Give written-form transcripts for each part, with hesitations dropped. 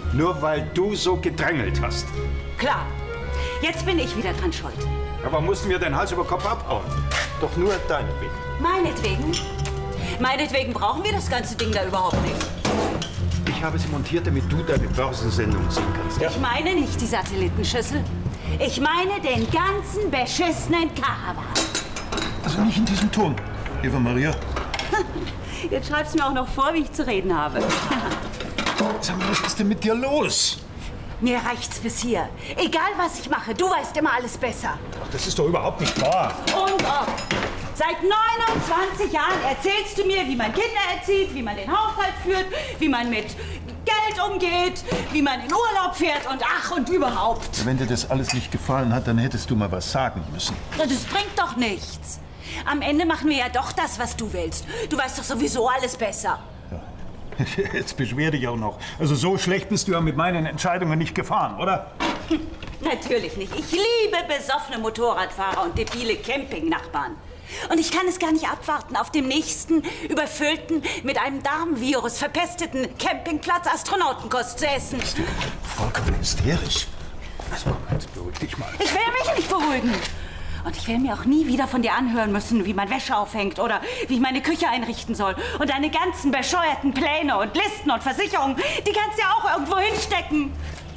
Nur weil du so gedrängelt hast. Klar. Jetzt bin ich wieder dran schuld. Aber mussten wir den Hals über Kopf abhauen? Doch nur deinetwegen. Meinetwegen? Meinetwegen brauchen wir das ganze Ding da überhaupt nicht. Ich habe sie montiert, damit du deine Börsensendung sehen kannst. Ich meine nicht die Satellitenschüssel. Ich meine den ganzen beschissenen Karawan. Also nicht in diesem Ton, Eva Maria. Jetzt schreibst du mir auch noch vor, wie ich zu reden habe. Sag mal, was ist denn mit dir los? Mir reicht's bis hier. Egal, was ich mache, du weißt immer alles besser. Ach, das ist doch überhaupt nicht wahr. Und ob. Seit 29 Jahren erzählst du mir, wie man Kinder erzieht, wie man den Haushalt führt, wie man mit Geld umgeht, wie man in Urlaub fährt und ach und überhaupt. Wenn dir das alles nicht gefallen hat, dann hättest du mal was sagen müssen. Das bringt doch nichts. Am Ende machen wir ja doch das, was du willst. Du weißt doch sowieso alles besser. Ja. Jetzt beschwer dich auch noch. Also so schlecht bist du ja mit meinen Entscheidungen nicht gefahren, oder? Natürlich nicht. Ich liebe besoffene Motorradfahrer und debile Campingnachbarn. Und ich kann es gar nicht abwarten, auf dem nächsten überfüllten, mit einem Darmvirus verpesteten Campingplatz Astronautenkost zu essen. Bist du vollkommen hysterisch? Also, jetzt beruhig dich mal. Ich will mich nicht beruhigen. Und ich will mir auch nie wieder von dir anhören müssen, wie man Wäsche aufhängt oder wie ich meine Küche einrichten soll. Und deine ganzen bescheuerten Pläne und Listen und Versicherungen, die kannst du ja auch irgendwo hinstecken.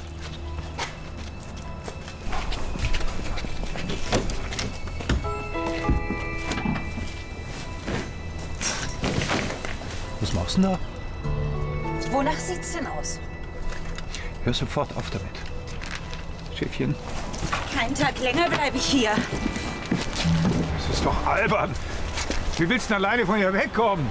Was machst du denn da? Wonach sieht's denn aus? Hör sofort auf damit. Schäfchen. Keinen Tag länger bleibe ich hier. Das ist doch albern. Wie willst du denn alleine von hier wegkommen?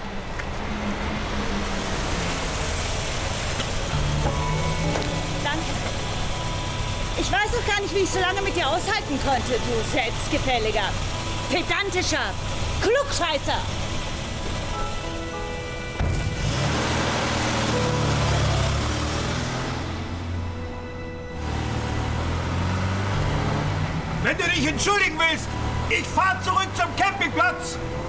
Danke. Ich weiß auch gar nicht, wie ich so lange mit dir aushalten konnte, du selbstgefälliger, pedantischer Klugscheißer. Wenn du dich entschuldigen willst, ich fahr zurück zum Campingplatz.